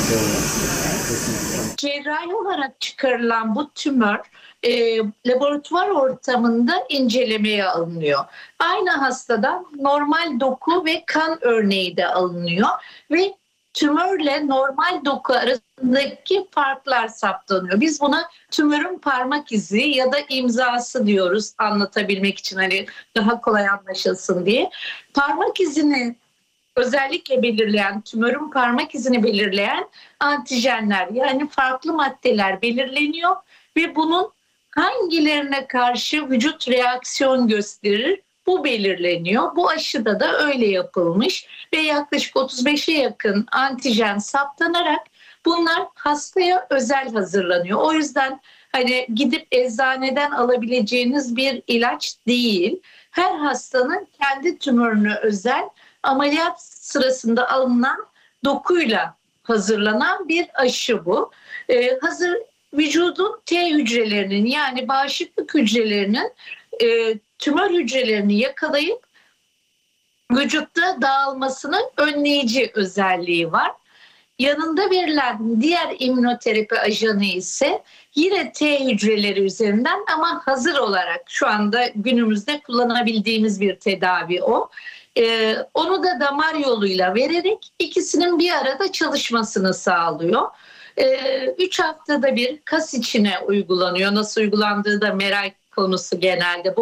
Cerrahi olarak çıkarılan bu tümör laboratuvar ortamında incelemeye alınıyor. Aynı hastadan normal doku ve kan örneği de alınıyor ve tümörle normal doku arasındaki farklar saptanıyor. Biz buna tümörün parmak izi ya da imzası diyoruz, anlatabilmek için hani daha kolay anlaşılsın diye. Parmak izini özellikle belirleyen, tümörün parmak izini belirleyen antijenler, yani farklı maddeler belirleniyor ve bunun hangilerine karşı vücut reaksiyon gösterir, bu belirleniyor. Bu aşıda da öyle yapılmış ve yaklaşık 35'e yakın antijen saptanarak bunlar hastaya özel hazırlanıyor. O yüzden hani gidip eczaneden alabileceğiniz bir ilaç değil. Her hastanın kendi tümörüne özel ameliyat sırasında alınan dokuyla hazırlanan bir aşı bu. Hazır vücudun T hücrelerinin, yani bağışıklık hücrelerinin tümör hücrelerini yakalayıp vücutta dağılmasının önleyici özelliği var. Yanında verilen diğer immünoterapi ajanı ise yine T hücreleri üzerinden ama hazır olarak şu anda günümüzde kullanabildiğimiz bir tedavi o. Onu da damar yoluyla vererek ikisinin bir arada çalışmasını sağlıyor. 3 haftada bir kas içine uygulanıyor. Nasıl uygulandığı da merak konusu genelde.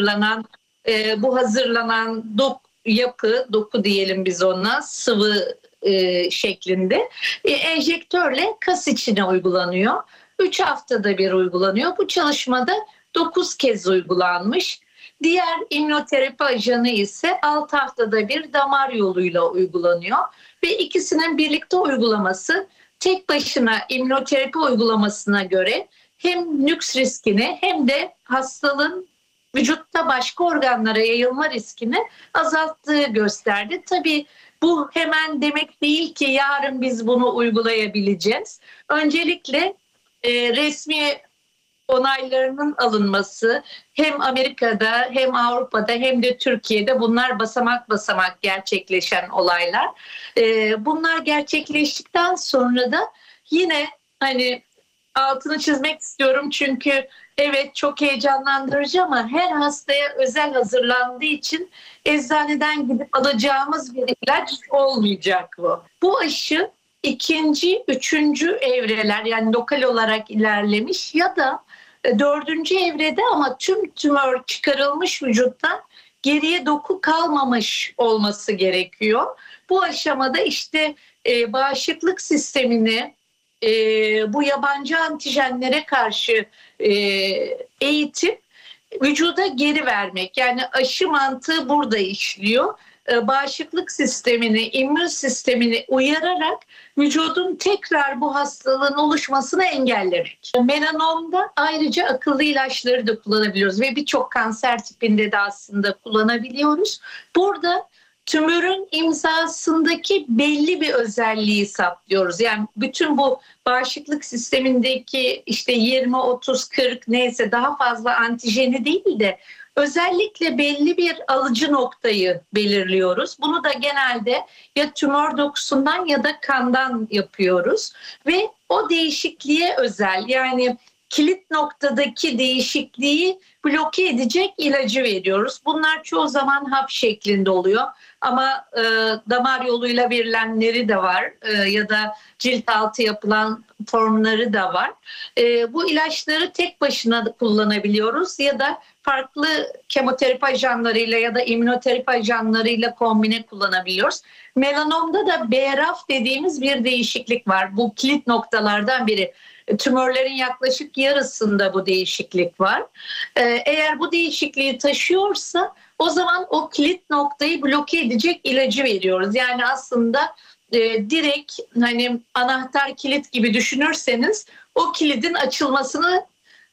Bu hazırlanan doku diyelim biz ona, sıvı şeklinde enjektörle kas içine uygulanıyor. 3 haftada bir uygulanıyor. Bu çalışmada 9 kez uygulanmış. Diğer immünoterapi ajanı ise 6 haftada bir damar yoluyla uygulanıyor ve ikisinin birlikte uygulaması tek başına immünoterapi uygulamasına göre hem nüks riskini hem de hastalığın vücutta başka organlara yayılma riskini azalttığı gösterdi. Tabii bu hemen demek değil ki yarın biz bunu uygulayabileceğiz. Öncelikle resmi onaylarının alınması hem Amerika'da hem Avrupa'da hem de Türkiye'de, bunlar basamak basamak gerçekleşen olaylar. Bunlar gerçekleştikten sonra da yine hani altını çizmek istiyorum çünkü evet çok heyecanlandırıcı ama her hastaya özel hazırlandığı için eczaneden gidip alacağımız bir ilaç olmayacak bu. Bu aşı ikinci, üçüncü evreler, yani lokal olarak ilerlemiş ya da dördüncü evrede ama tüm tümör çıkarılmış vücuttan, geriye doku kalmamış olması gerekiyor. Bu aşamada işte bağışıklık sistemini bu yabancı antijenlere karşı eğitip vücuda geri vermek. Yani aşı mantığı burada işliyor. Bağışıklık sistemini, immün sistemini uyararak vücudun tekrar bu hastalığın oluşmasını engellemek. Melanomda ayrıca akıllı ilaçları da kullanabiliyoruz ve birçok kanser tipinde de aslında kullanabiliyoruz. Burada tümörün imzasındaki belli bir özelliği saptıyoruz. Yani bütün bu bağışıklık sistemindeki işte 20, 30, 40 neyse daha fazla antijeni değil de özellikle belli bir alıcı noktayı belirliyoruz. Bunu da genelde ya tümör dokusundan ya da kandan yapıyoruz ve o değişikliğe özel, yani kilit noktadaki değişikliği bloke edecek ilacı veriyoruz. Bunlar çoğu zaman hap şeklinde oluyor ama damar yoluyla verilenleri de var ya da cilt altı yapılan formları da var. Bu ilaçları tek başına da kullanabiliyoruz ya da farklı kemoterapi ajanlarıyla ya da immünoterapi ajanlarıyla kombine kullanabiliyoruz. Melanomda da BRAF dediğimiz bir değişiklik var. Bu kilit noktalardan biri. Tümörlerin yaklaşık yarısında bu değişiklik var. Eğer bu değişikliği taşıyorsa o zaman o kilit noktayı bloke edecek ilacı veriyoruz. Yani aslında direkt hani anahtar kilit gibi düşünürseniz o kilidin açılmasını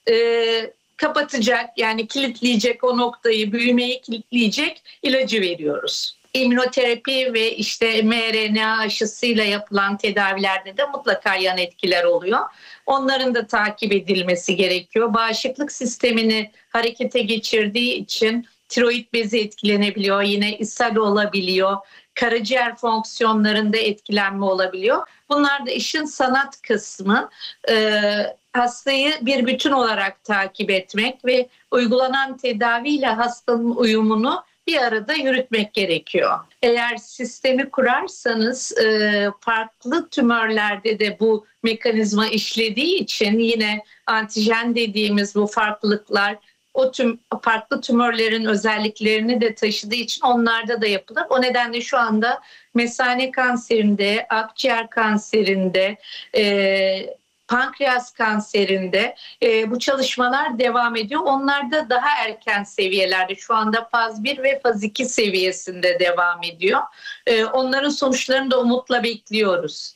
kapatacak, yani kilitleyecek, o noktayı, büyümeyi kilitleyecek ilacı veriyoruz. İmmünoterapi ve işte mRNA aşısıyla yapılan tedavilerde de mutlaka yan etkiler oluyor. Onların da takip edilmesi gerekiyor. Bağışıklık sistemini harekete geçirdiği için tiroid bezi etkilenebiliyor, yine ishal olabiliyor, karaciğer fonksiyonlarında etkilenme olabiliyor. Bunlar da işin sanat kısmı. Hastayı bir bütün olarak takip etmek ve uygulanan tedaviyle hastanın uyumunu bir arada yürütmek gerekiyor. Eğer sistemi kurarsanız farklı tümörlerde de bu mekanizma işlediği için yine antijen dediğimiz bu farklılıklar o tüm farklı tümörlerin özelliklerini de taşıdığı için onlarda da yapılır. O nedenle şu anda mesane kanserinde, akciğer kanserinde, pankreas kanserinde bu çalışmalar devam ediyor. Onlar da daha erken seviyelerde, şu anda faz 1 ve faz 2 seviyesinde devam ediyor. Onların sonuçlarını da umutla bekliyoruz.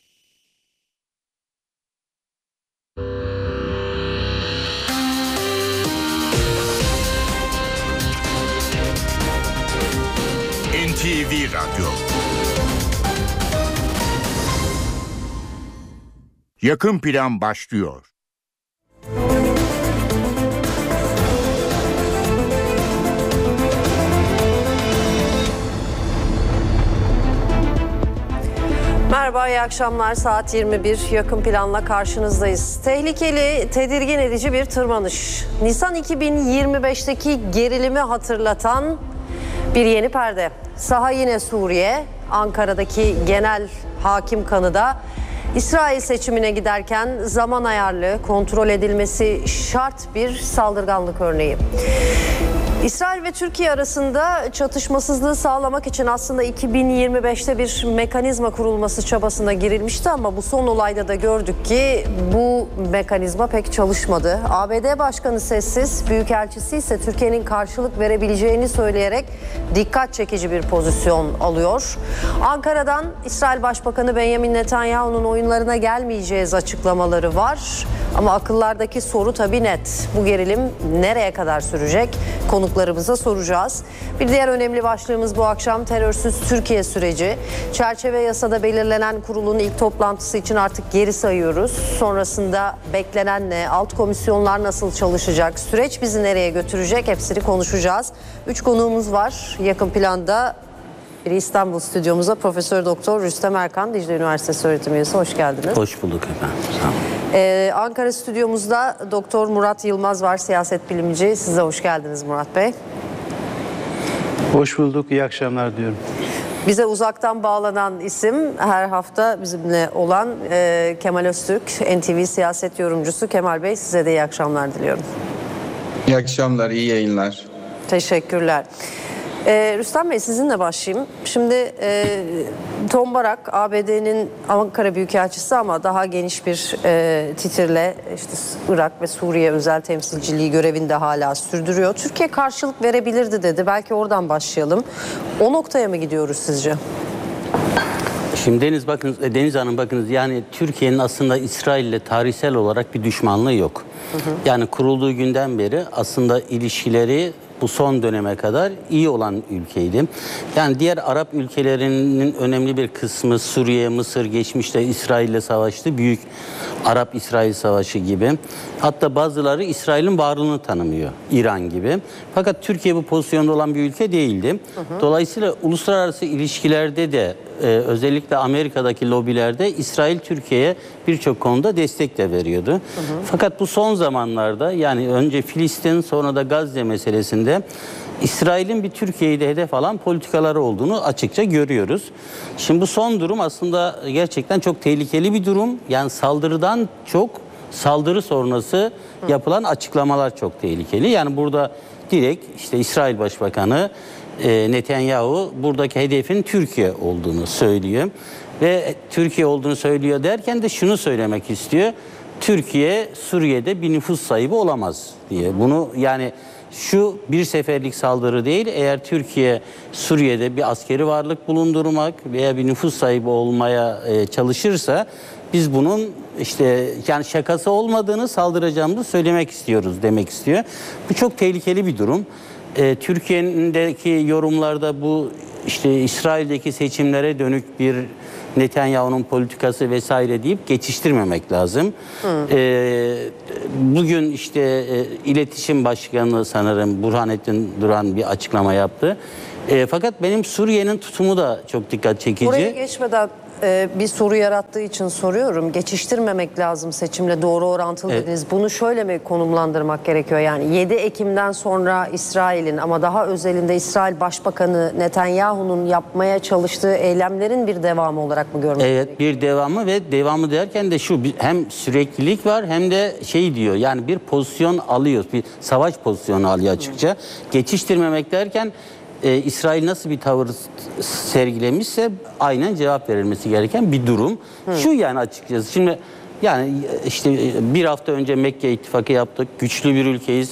NTV Radyo. Yakın plan başlıyor. Merhaba, iyi akşamlar. Saat 21. Yakın planla karşınızdayız. Tehlikeli, tedirgin edici bir tırmanış. Nisan 2025'teki gerilimi hatırlatan bir yeni perde. Saha yine Suriye. Ankara'daki genel hakim kanı da İsrail seçimine giderken zaman ayarlı, kontrol edilmesi şart bir saldırganlık örneği. İsrail ve Türkiye arasında çatışmasızlığı sağlamak için aslında 2025'te bir mekanizma kurulması çabasına girilmişti ama bu son olayda da gördük ki bu mekanizma pek çalışmadı. ABD Başkanı sessiz, Büyükelçisi ise Türkiye'nin karşılık verebileceğini söyleyerek dikkat çekici bir pozisyon alıyor. Ankara'dan İsrail Başbakanı Benjamin Netanyahu'nun oyunlarına gelmeyeceğiz açıklamaları var. Ama akıllardaki soru tabii net. Bu gerilim nereye kadar sürecek? Konuklarımıza soracağız. Bir diğer önemli başlığımız bu akşam terörsüz Türkiye süreci. Çerçeve yasada belirlenen kurulun ilk toplantısı için artık geri sayıyoruz. Sonrasında beklenen ne? Alt komisyonlar nasıl çalışacak? Süreç bizi nereye götürecek? Hepsini konuşacağız. 3 konuğumuz var yakın planda. Biri İstanbul stüdyomuza Profesör Doktor Rüstem Erkan, Dicle Üniversitesi öğretim üyesi. Hoş geldiniz. Hoş bulduk efendim. Sağ olun. Ankara stüdyomuzda Doktor Murat Yılmaz var, siyaset bilimci. Size hoş geldiniz Murat Bey. Hoş bulduk, iyi akşamlar diyorum. Bize uzaktan bağlanan isim her hafta bizimle olan Kemal Öztürk, NTV siyaset yorumcusu. Kemal Bey, size de iyi akşamlar diliyorum. İyi akşamlar, iyi yayınlar. Teşekkürler. Rüstem Bey, sizinle başlayayım. Şimdi Tom Barak ABD'nin Ankara Büyükelçisi ama daha geniş bir titirle işte Irak ve Suriye özel temsilciliği görevinde hala sürdürüyor. Türkiye karşılık verebilirdi dedi. Belki oradan başlayalım. O noktaya mı gidiyoruz sizce? Şimdi Deniz Hanım bakınız, yani Türkiye'nin aslında İsrail ile tarihsel olarak bir düşmanlığı yok. Yani kurulduğu günden beri aslında ilişkileri bu son döneme kadar iyi olan ülkeydi. Yani diğer Arap ülkelerinin önemli bir kısmı Suriye, Mısır geçmişte İsrail ile savaştı. Büyük Arap-İsrail Savaşı gibi. Hatta bazıları İsrail'in varlığını tanımıyor. İran gibi. Fakat Türkiye bu pozisyonda olan bir ülke değildi. Dolayısıyla uluslararası ilişkilerde de özellikle Amerika'daki lobilerde İsrail Türkiye'ye birçok konuda destek de veriyordu. Fakat bu son zamanlarda, yani önce Filistin sonra da Gazze meselesinde İsrail'in bir Türkiye'yi de hedef alan politikaları olduğunu açıkça görüyoruz. Şimdi bu son durum aslında gerçekten çok tehlikeli bir durum. Yani saldırıdan çok saldırı sonrası yapılan açıklamalar çok tehlikeli. Yani burada direkt işte İsrail Başbakanı Netanyahu buradaki hedefin Türkiye olduğunu söylüyor. Ve Türkiye olduğunu söylüyor derken de şunu söylemek istiyor. Türkiye Suriye'de bir nüfus sahibi olamaz diye. Bunu yani şu bir seferlik saldırı değil, eğer Türkiye Suriye'de bir askeri varlık bulundurmak veya bir nüfus sahibi olmaya çalışırsa biz bunun işte yani şakası olmadığını, saldıracağımızı söylemek istiyoruz demek istiyor. Bu çok tehlikeli bir durum. Türkiye'deki yorumlarda bu işte İsrail'deki seçimlere dönük bir Netanyahu'nun politikası vesaire deyip geçiştirmemek lazım. Bugün işte İletişim Başkanı sanırım Burhanettin Duran bir açıklama yaptı. Fakat benim Suriye'nin tutumu da çok dikkat çekici. Buraya geçmeden bir soru yarattığı için soruyorum. Geçiştirmemek lazım, seçimle doğru orantılı dediniz. Bunu şöyle mi konumlandırmak gerekiyor? Yani 7 Ekim'den sonra İsrail'in, ama daha özelinde İsrail Başbakanı Netanyahu'nun yapmaya çalıştığı eylemlerin bir devamı olarak mı görmek gerekiyor? Evet, bir devamı ve devamı derken de şu, hem süreklilik var hem de şey diyor, yani bir pozisyon alıyor, bir savaş pozisyonu alıyor açıkça. Geçiştirmemek derken İsrail nasıl bir tavır sergilemişse aynen cevap verilmesi gereken bir durum. Şu yani açıkçası şimdi yani işte bir hafta önce Mekke ittifakı yaptık. Güçlü bir ülkeyiz.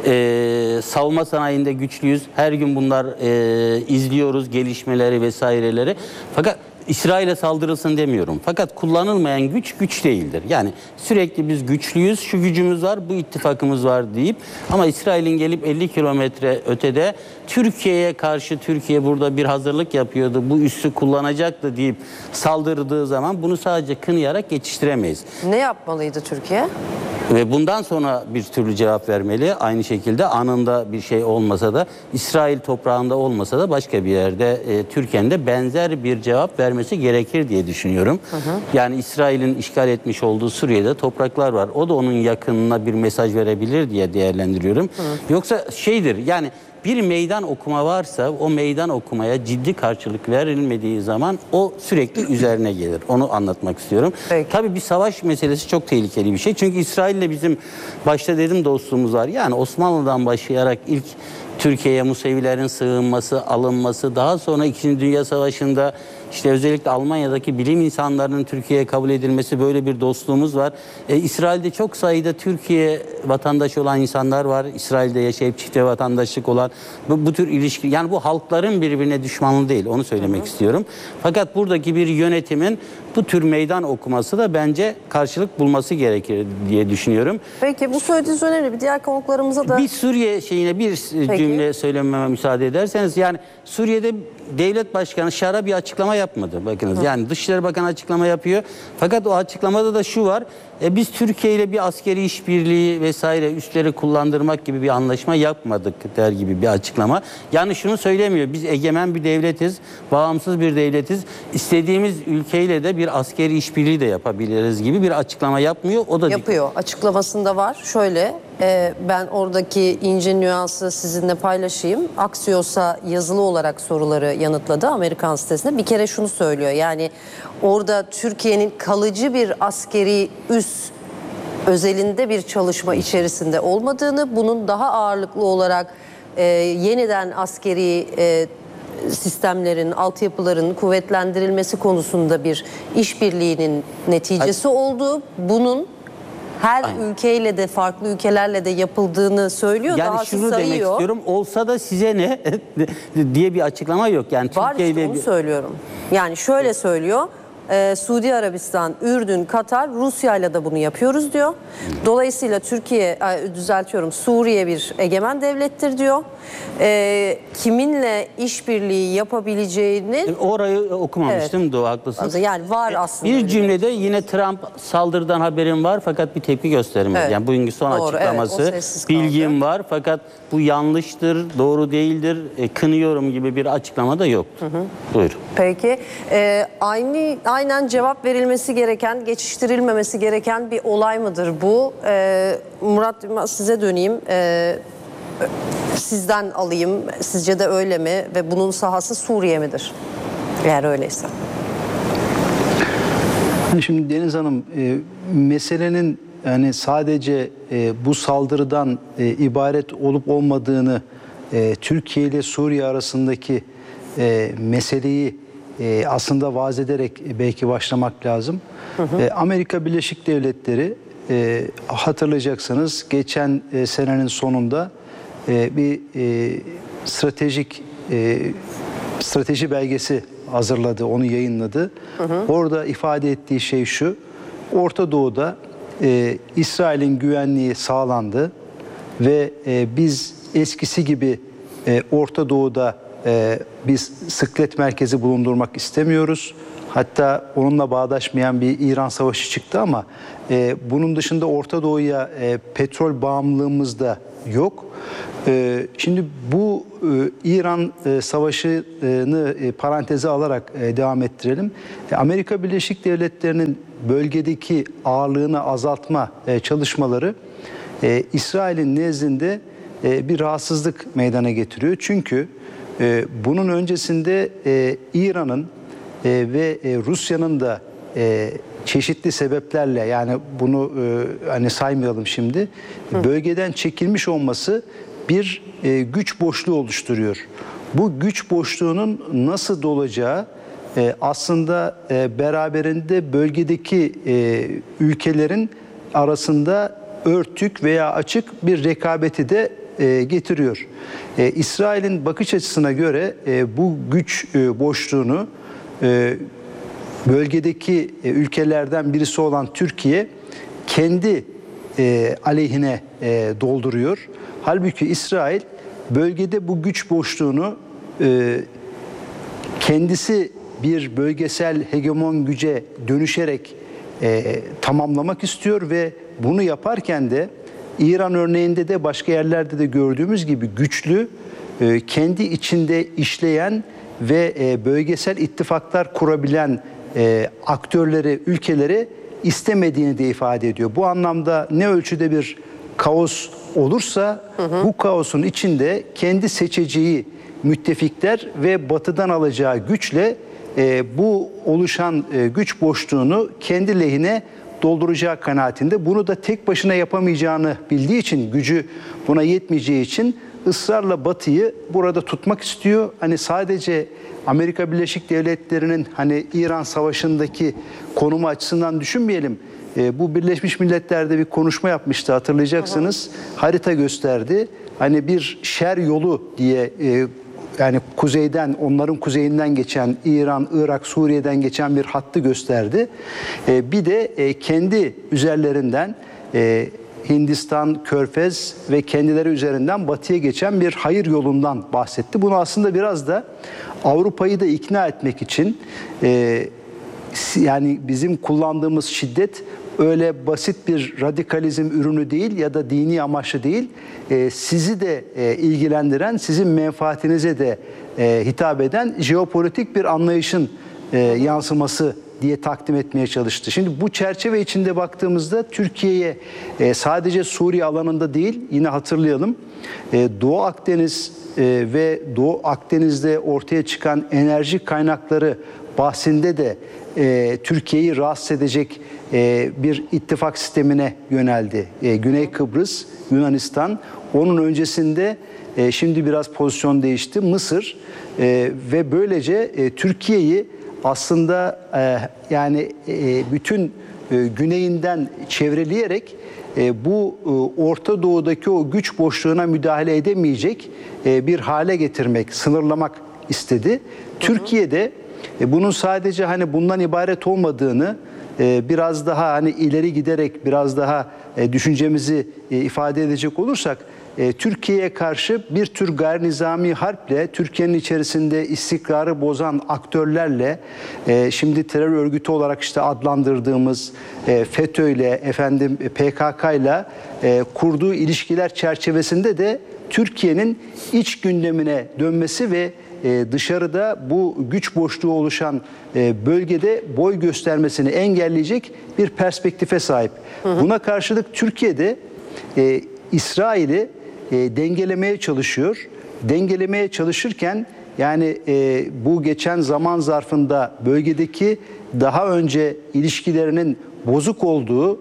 Savunma sanayinde güçlüyüz. Her gün bunlar izliyoruz gelişmeleri vesaireleri. Fakat İsrail'e saldırılsın demiyorum. Fakat kullanılmayan güç değildir. Yani sürekli biz güçlüyüz, şu gücümüz var, bu ittifakımız var deyip ama İsrail'in gelip 50 kilometre ötede Türkiye'ye karşı, Türkiye burada bir hazırlık yapıyordu, bu üssü kullanacaktı deyip saldırdığı zaman bunu sadece kınayarak geçiştiremeyiz. Ne yapmalıydı Türkiye? Ve bundan sonra bir türlü cevap vermeli. Aynı şekilde anında bir şey olmasa da, İsrail toprağında olmasa da başka bir yerde Türkiye'nin de benzer bir cevap vermesi gerekir diye düşünüyorum. Yani İsrail'in işgal etmiş olduğu Suriye'de topraklar var. O da onun yakınına bir mesaj verebilir diye değerlendiriyorum. Yoksa şeydir yani, bir meydan okuma varsa o meydan okumaya ciddi karşılık verilmediği zaman o sürekli üzerine gelir. Onu anlatmak istiyorum. Peki. Tabii bir savaş meselesi çok tehlikeli bir şey. Çünkü İsrail'le bizim başta dedim dostluğumuz var. Yani Osmanlı'dan başlayarak ilk Türkiye'ye Musevilerin sığınması, alınması, daha sonra 2. Dünya Savaşı'nda işte özellikle Almanya'daki bilim insanlarının Türkiye'ye kabul edilmesi, böyle bir dostluğumuz var. İsrail'de çok sayıda Türkiye vatandaşı olan insanlar var. İsrail'de yaşayıp çifte vatandaşlık olan bu tür ilişki, yani bu halkların birbirine düşmanlığı değil, onu söylemek istiyorum. Fakat buradaki bir yönetimin bu tür meydan okuması da bence karşılık bulması gerekir diye düşünüyorum. Peki, bu söylediğiniz önemli. Bir diğer konuklarımıza da... Bir Suriye şeyine bir cümle söylememe müsaade ederseniz, yani Suriye'de devlet başkanı Şara bir açıklama yapmadı. Bakınız yani Dışişleri Bakanı açıklama yapıyor. Fakat o açıklamada da şu var. Biz Türkiye ile bir askeri işbirliği vesaire üsleri kullandırmak gibi bir anlaşma yapmadık der gibi bir açıklama. Yani şunu söylemiyor. Biz egemen bir devletiz, bağımsız bir devletiz. İstediğimiz ülkeyle de bir askeri işbirliği de yapabiliriz gibi bir açıklama yapmıyor. O da yapıyor. Açıklamasında var. Şöyle, ben oradaki ince nüansı sizinle paylaşayım. Axios'a yazılı olarak soruları yanıtladı Amerikan sitesinde. Bir kere şunu söylüyor. Yani orada Türkiye'nin kalıcı bir askeri üs özelinde bir çalışma içerisinde olmadığını, bunun daha ağırlıklı olarak yeniden askeri sistemlerin, altyapıların kuvvetlendirilmesi konusunda bir işbirliğinin neticesi olduğu, bunun her ülkeyle de, farklı ülkelerle de yapıldığını söylüyor. Yani daha şunu sayıyor. demek istiyorum. Olsa da size ne diye bir açıklama yok. Yani Var Türkiye işte, ile onu söylüyorum. Yani şöyle söylüyor. Suudi Arabistan, Ürdün, Katar, Rusya ile de bunu yapıyoruz diyor. Dolayısıyla Suriye bir egemen devlettir diyor. Kiminle işbirliği yapabileceğini... Orayı okumamıştım, Evet. Doğu, haklısınız. Yani var aslında. Bir cümlede yine Trump saldırıdan haberim var fakat bir tepki göstermedi. Evet. Yani bugünkü son Doğru, açıklaması, evet, o sessiz kaldı. bilgim var fakat bu yanlıştır, doğru değildir, kınıyorum gibi bir açıklama da yoktu. Buyurun. Peki, aynen cevap verilmesi gereken, geçiştirilmemesi gereken bir olay mıdır bu? Murat, size döneyim. Sizden alayım. Sizce de öyle mi? Ve bunun sahası Suriye midir? Eğer öyleyse. Şimdi Deniz Hanım, meselenin yani sadece bu saldırıdan ibaret olup olmadığını, Türkiye ile Suriye arasındaki meseleyi aslında vaz ederek belki başlamak lazım. Amerika Birleşik Devletleri, hatırlayacaksınız, geçen senenin sonunda bir strateji belgesi hazırladı, onu yayınladı. Orada ifade ettiği şey şu: Orta Doğu'da İsrail'in güvenliği sağlandı ve biz eskisi gibi Orta Doğu'da biz sıklet merkezi bulundurmak istemiyoruz. Hatta onunla bağdaşmayan bir İran savaşı çıktı ama bunun dışında Orta Doğu'ya petrol bağımlılığımız da yok. Şimdi bu İran savaşını paranteze alarak devam ettirelim. Amerika Birleşik Devletleri'nin bölgedeki ağırlığını azaltma çalışmaları İsrail'in nezdinde bir rahatsızlık meydana getiriyor. Çünkü bunun öncesinde İran'ın ve Rusya'nın da çeşitli sebeplerle, yani bunu hani saymayalım şimdi, bölgeden çekilmiş olması bir güç boşluğu oluşturuyor. Bu güç boşluğunun nasıl dolacağı aslında beraberinde bölgedeki ülkelerin arasında örtük veya açık bir rekabeti de getiriyor. İsrail'in bakış açısına göre bu güç boşluğunu bölgedeki ülkelerden birisi olan Türkiye kendi aleyhine dolduruyor. Halbuki İsrail bölgede bu güç boşluğunu kendisi bir bölgesel hegemon güce dönüşerek tamamlamak istiyor ve bunu yaparken de İran örneğinde de başka yerlerde de gördüğümüz gibi güçlü, kendi içinde işleyen ve bölgesel ittifaklar kurabilen aktörleri, ülkeleri istemediğini de ifade ediyor. Bu anlamda ne ölçüde bir kaos olursa bu kaosun içinde kendi seçeceği müttefikler ve batıdan alacağı güçle bu oluşan güç boşluğunu kendi lehine dolduracağı kanaatinde. Bunu da tek başına yapamayacağını bildiği için, gücü buna yetmeyeceği için ısrarla Batı'yı burada tutmak istiyor. Hani sadece Amerika Birleşik Devletleri'nin hani İran Savaşı'ndaki konumu açısından düşünmeyelim. Bu Birleşmiş Milletler'de bir konuşma yapmıştı, hatırlayacaksınız. Harita gösterdi. Hani bir şer yolu diye, yani kuzeyden, onların kuzeyinden geçen, İran, Irak, Suriye'den geçen bir hattı gösterdi. Bir de kendi üzerlerinden Hindistan, Körfez ve kendileri üzerinden batıya geçen bir hayır yolundan bahsetti. Bunu aslında biraz da Avrupa'yı da ikna etmek için, yani bizim kullandığımız şiddet öyle basit bir radikalizm ürünü değil ya da dini amaçlı değil, sizi de ilgilendiren, sizin menfaatinize de hitap eden jeopolitik bir anlayışın yansıması diye takdim etmeye çalıştı. Şimdi bu çerçeve içinde baktığımızda Türkiye'ye sadece Suriye alanında değil, yine hatırlayalım, Doğu Akdeniz ve Doğu Akdeniz'de ortaya çıkan enerji kaynakları bahsinde de Türkiye'yi rahatsız edecek bir ittifak sistemine yöneldi. Güney Kıbrıs, Yunanistan, onun öncesinde şimdi biraz pozisyon değişti, Mısır ve böylece Türkiye'yi aslında yani bütün güneyinden çevreleyerek bu Orta Doğu'daki o güç boşluğuna müdahale edemeyecek bir hale getirmek, sınırlamak istedi. Türkiye'de bunun sadece hani bundan ibaret olmadığını biraz daha hani ileri giderek biraz daha düşüncemizi ifade edecek olursak, Türkiye'ye karşı bir tür gayri nizami harple, Türkiye'nin içerisinde istikrarı bozan aktörlerle, şimdi terör örgütü olarak işte adlandırdığımız FETÖ'yle, PKK'yla kurduğu ilişkiler çerçevesinde de Türkiye'nin iç gündemine dönmesi ve dışarıda bu güç boşluğu oluşan bölgede boy göstermesini engelleyecek bir perspektife sahip. Buna karşılık Türkiye'de İsrail'i dengelemeye çalışıyor. Dengelemeye çalışırken yani bu geçen zaman zarfında bölgedeki daha önce ilişkilerinin bozuk olduğu,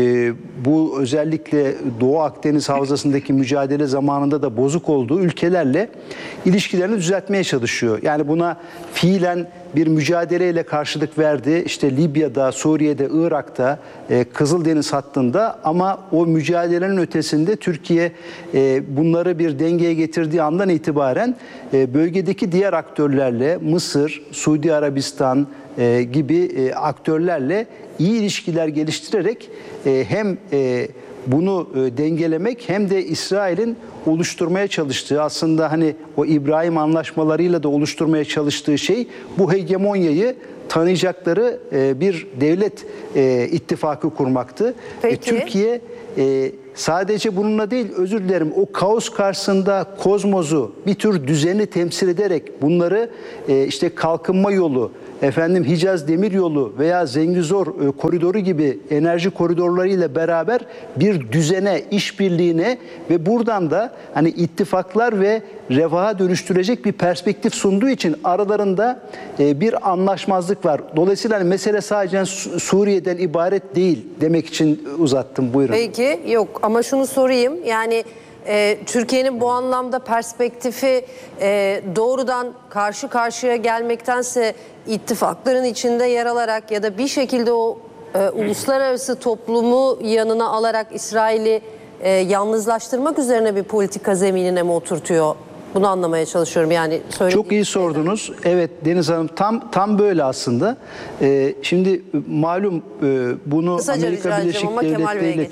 bu özellikle Doğu Akdeniz Havzası'ndaki mücadele zamanında da bozuk olduğu ülkelerle ilişkilerini düzeltmeye çalışıyor. Yani buna fiilen bir mücadeleyle karşılık verdi. İşte Libya'da, Suriye'de, Irak'ta, Kızıldeniz hattında, ama o mücadelenin ötesinde Türkiye bunları bir dengeye getirdiği andan itibaren bölgedeki diğer aktörlerle, Mısır, Suudi Arabistan gibi aktörlerle iyi ilişkiler geliştirerek hem bunu dengelemek hem de İsrail'in oluşturmaya çalıştığı, aslında hani o İbrahim anlaşmalarıyla da oluşturmaya çalıştığı şey, bu hegemonyayı tanıyacakları bir devlet ittifakı kurmaktı. Peki. Türkiye sadece bununla değil, özür dilerim, o kaos karşısında kozmosu, bir tür düzeni temsil ederek bunları işte kalkınma yolu, Hicaz Demiryolu veya Zengezur koridoru gibi enerji koridorlarıyla beraber bir düzene, işbirliğine ve buradan da hani ittifaklar ve refaha dönüştürecek bir perspektif sunduğu için aralarında bir anlaşmazlık var. Dolayısıyla hani mesele sadece Suriye'den ibaret değil demek için uzattım. Buyurun. Peki, yok ama şunu sorayım, yani Türkiye'nin bu anlamda perspektifi doğrudan karşı karşıya gelmektense ittifakların içinde yer alarak ya da bir şekilde o uluslararası toplumu yanına alarak İsrail'i yalnızlaştırmak üzerine bir politika zeminine mi oturtuyor? Bunu anlamaya çalışıyorum yani. Çok iyi sordunuz. Evet Deniz Hanım, tam böyle aslında. Şimdi malum bunu kısaca Amerika Birleşik Devletleri ile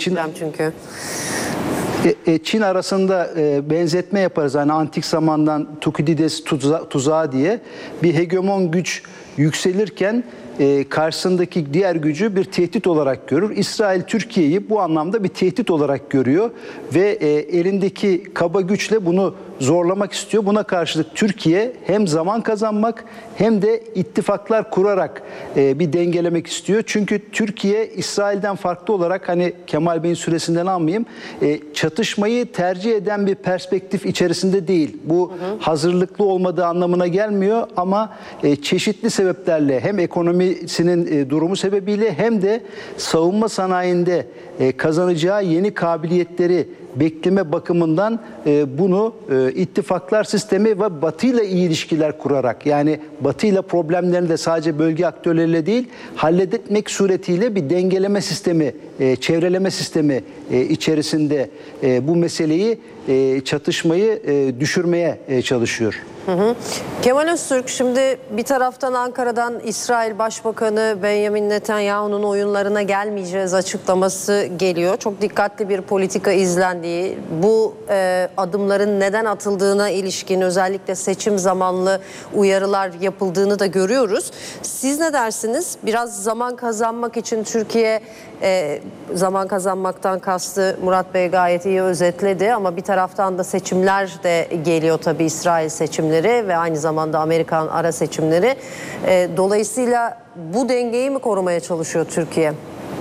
Çin arasında benzetme yaparız. Yani antik zamandan Tukidides tuzağı diye bir hegemon güç yükselirken karşısındaki diğer gücü bir tehdit olarak görür. İsrail Türkiye'yi bu anlamda bir tehdit olarak görüyor ve elindeki kaba güçle bunu zorlamak istiyor. Buna karşılık Türkiye hem zaman kazanmak hem de ittifaklar kurarak bir dengelemek istiyor. Çünkü Türkiye İsrail'den farklı olarak, hani Kemal Bey'in süresinden almayayım, çatışmayı tercih eden bir perspektif içerisinde değil. Bu hazırlıklı olmadığı anlamına gelmiyor ama çeşitli sebeplerle, hem ekonomisinin durumu sebebiyle hem de savunma sanayinde kazanacağı yeni kabiliyetleri bekleme bakımından bunu ittifaklar sistemi ve Batı ile iyi ilişkiler kurarak, yani Batı ile problemlerini de sadece bölge aktörleriyle değil halletmek suretiyle bir dengeleme sistemi, çevreleme sistemi içerisinde bu meseleyi, çatışmayı düşürmeye çalışıyor. Kemal Öztürk, şimdi bir taraftan Ankara'dan İsrail Başbakanı Benjamin Netanyahu'nun oyunlarına gelmeyeceğiz açıklaması geliyor. Çok dikkatli bir politika izlendiği, bu adımların neden atıldığına ilişkin özellikle seçim zamanlı uyarılar yapıldığını da görüyoruz. Siz ne dersiniz? Biraz zaman kazanmak için Türkiye, zaman kazanmaktan kastı Murat Bey gayet iyi özetledi ama bir taraftan da seçimler de geliyor tabii, İsrail seçimleri ve aynı zamanda Amerikan ara seçimleri. Dolayısıyla bu dengeyi mi korumaya çalışıyor Türkiye?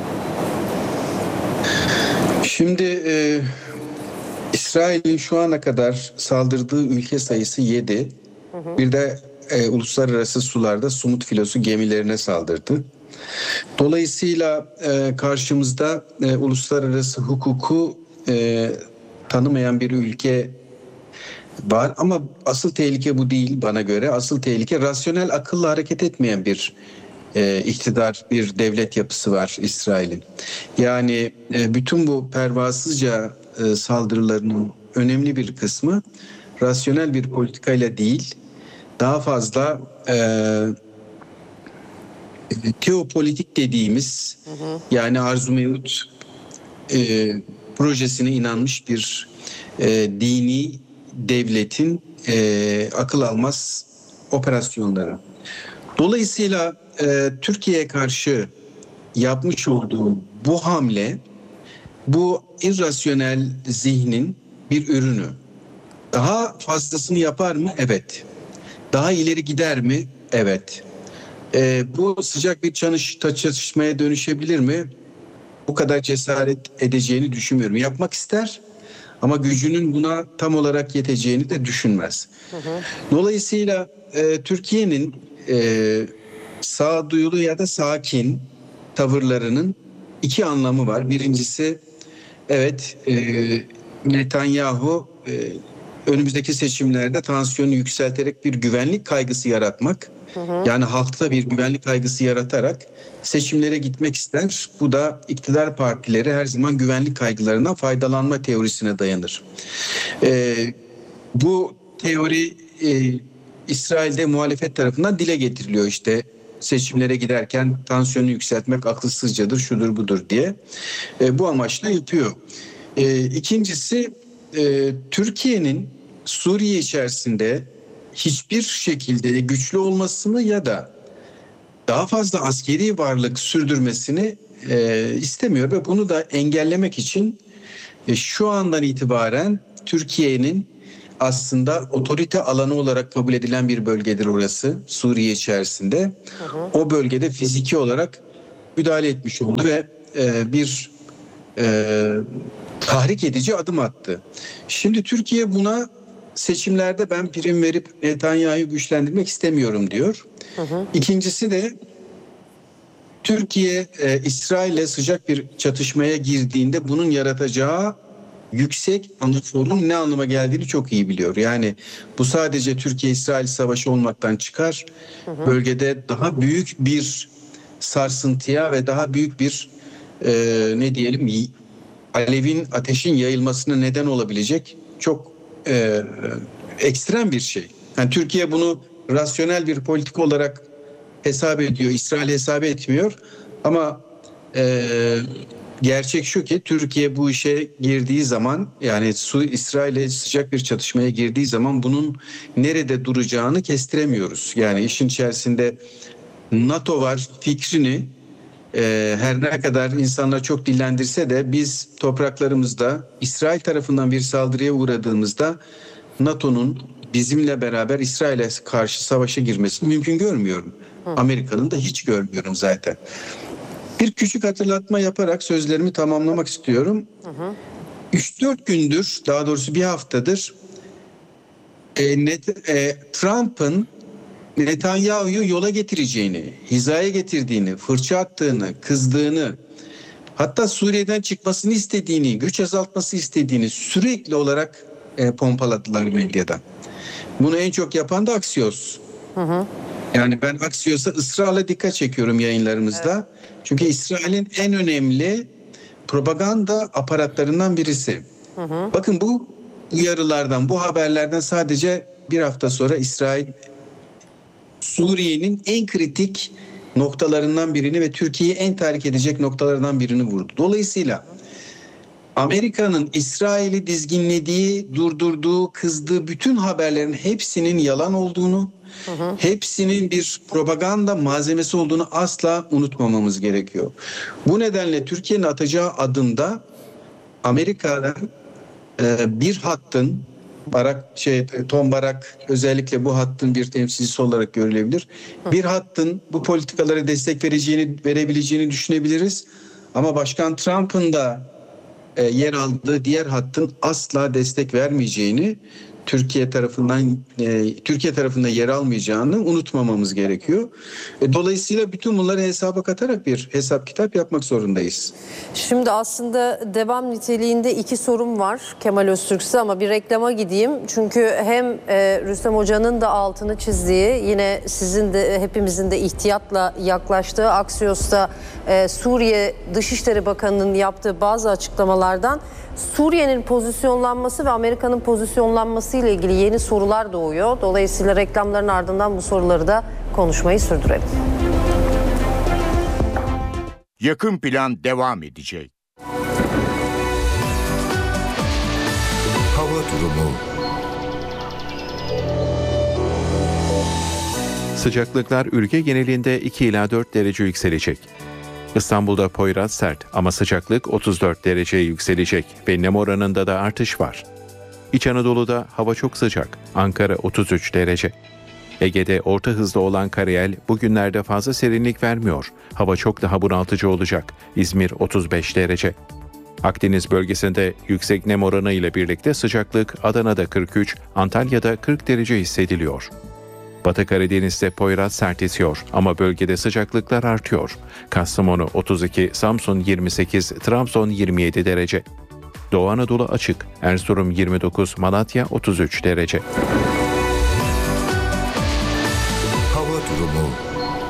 Şimdi İsrail'in şu ana kadar saldırdığı ülke sayısı 7. Bir de uluslararası sularda Sumut filosu gemilerine saldırdı. Dolayısıyla karşımızda uluslararası hukuku tanımayan bir ülke var ama asıl tehlike bu değil bana göre. Asıl tehlike rasyonel akılla hareket etmeyen bir iktidar, bir devlet yapısı var İsrail'in. Yani bütün bu pervasızca saldırılarının önemli bir kısmı rasyonel bir politikayla değil, daha fazla teopolitik dediğimiz yani arzu mevcut projesine inanmış bir dini devletin akıl almaz operasyonları. Dolayısıyla Türkiye'ye karşı yapmış olduğu bu hamle, bu irrasyonel zihnin bir ürünü. Daha fazlasını yapar mı? Evet. Daha ileri gider mi? Evet. Bu sıcak bir çatışmaya dönüşebilir mi? Bu kadar cesaret edeceğini düşünmüyorum. Yapmak ister ama gücünün buna tam olarak yeteceğini de düşünmez. Dolayısıyla Türkiye'nin sağduyulu ya da sakin tavırlarının iki anlamı var. Birincisi, evet, Netanyahu önümüzdeki seçimlerde tansiyonu yükselterek bir güvenlik kaygısı yaratmak, yani halkta bir güvenlik kaygısı yaratarak seçimlere gitmek ister. Bu da iktidar partileri her zaman güvenlik kaygılarından faydalanma teorisine dayanır. Bu teori İsrail'de muhalefet tarafından dile getiriliyor, işte seçimlere giderken tansiyonu yükseltmek akılsızcadır, şudur budur diye. Bu amaçla yapıyor. İkincisi, Türkiye'nin Suriye içerisinde hiçbir şekilde güçlü olmasını ya da daha fazla askeri varlık sürdürmesini istemiyor ve bunu da engellemek için şu andan itibaren Türkiye'nin aslında otorite alanı olarak kabul edilen bir bölgedir orası, Suriye içerisinde. O bölgede fiziki olarak müdahale etmiş oldu ve bir tahrik edici adım attı. Şimdi Türkiye buna seçimlerde ben prim verip Netanyahu'yu güçlendirmek istemiyorum diyor. İkincisi de Türkiye İsrail'le sıcak bir çatışmaya girdiğinde bunun yaratacağı yüksek anaforun ne anlama geldiğini çok iyi biliyor. Yani bu sadece Türkiye-İsrail savaşı olmaktan çıkar. Bölgede daha büyük bir sarsıntıya ve daha büyük bir ateşin yayılmasına neden olabilecek çok ekstrem bir şey. Yani Türkiye bunu rasyonel bir politik olarak hesap ediyor, İsrail hesap etmiyor. Ama gerçek şu ki Türkiye bu işe girdiği zaman, yani İsrail'e sıcak bir çatışmaya girdiği zaman bunun nerede duracağını kestiremiyoruz. Yani işin içerisinde NATO var fikrini her ne kadar insanlar çok dillendirse de biz topraklarımızda İsrail tarafından bir saldırıya uğradığımızda NATO'nun bizimle beraber İsrail'e karşı savaşa girmesini mümkün görmüyorum. Amerika'nın da hiç görmüyorum zaten. Bir küçük hatırlatma yaparak sözlerimi tamamlamak istiyorum. 3-4 gündür, daha doğrusu bir haftadır Trump'ın Netanyahu'yu yola getireceğini, hizaya getirdiğini, fırça attığını, kızdığını, hatta Suriye'den çıkmasını istediğini, güç azaltması istediğini sürekli olarak pompaladılar medyada. Bunu en çok yapan da Axios. Yani ben Axios'a ısrarla dikkat çekiyorum yayınlarımızda. Evet. Çünkü İsrail'in en önemli propaganda aparatlarından birisi. Bakın bu uyarılardan, bu haberlerden sadece bir hafta sonra İsrail Suriye'nin en kritik noktalarından birini ve Türkiye'yi en tahrik edecek noktalardan birini vurdu. Dolayısıyla Amerika'nın İsrail'i dizginlediği, durdurduğu, kızdığı bütün haberlerin hepsinin yalan olduğunu, hepsinin bir propaganda malzemesi olduğunu asla unutmamamız gerekiyor. Bu nedenle Türkiye'nin atacağı adımda Amerika'dan bir hattın, Tom Barak özellikle bu hattın bir temsilcisi olarak görülebilir. Bir hattın bu politikalara destek verebileceğini düşünebiliriz. Ama Başkan Trump'ın da yer aldığı diğer hattın asla destek vermeyeceğini, Türkiye tarafında yer almayacağını unutmamamız gerekiyor. Dolayısıyla bütün bunları hesaba katarak bir hesap kitap yapmak zorundayız. Şimdi aslında devam niteliğinde iki sorum var Kemal Öztürk'se, ama bir reklama gideyim. Çünkü hem Rüstem Hoca'nın da altını çizdiği, yine sizin de hepimizin de ihtiyatla yaklaştığı Axios'ta Suriye Dışişleri Bakanı'nın yaptığı bazı açıklamalardan Suriye'nin pozisyonlanması ve Amerika'nın pozisyonlanması ile ilgili yeni sorular doğuyor. Dolayısıyla reklamların ardından bu soruları da konuşmayı sürdürelim. Yakın plan devam edecek. Hava durumu. Sıcaklıklar ülke genelinde 2 ila 4 derece yükselecek. İstanbul'da Poyraz sert ama sıcaklık 34 dereceye yükselecek ve nem oranında da artış var. İç Anadolu'da hava çok sıcak, Ankara 33 derece. Ege'de orta hızda olan karayel bugünlerde fazla serinlik vermiyor. Hava çok daha bunaltıcı olacak. İzmir 35 derece. Akdeniz bölgesinde yüksek nem oranı ile birlikte sıcaklık Adana'da 43, Antalya'da 40 derece hissediliyor. Batı Karadeniz'de Poyraz sert esiyor ama bölgede sıcaklıklar artıyor. Kastamonu 32, Samsun 28, Trabzon 27 derece. Doğu Anadolu açık, Erzurum 29, Malatya 33 derece. Hava durumu.